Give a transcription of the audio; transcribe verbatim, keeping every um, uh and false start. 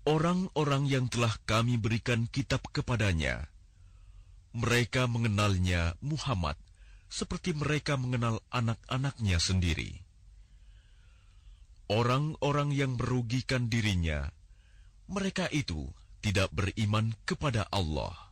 Orang-orang yang telah kami berikan kitab kepadanya, mereka mengenalnya Muhammad seperti mereka mengenal anak-anaknya sendiri. Orang-orang yang merugikan dirinya, mereka itu tidak beriman kepada Allah.